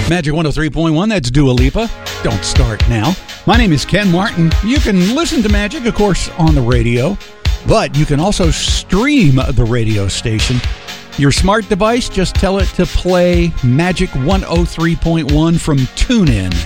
Magic 103.1, that's Dua Lipa. Don't start now. My name is Ken Martin. You can listen to Magic, of course, on the radio, but you can also stream the radio station. Your smart device, just tell it to play Magic 103.1 from TuneIn.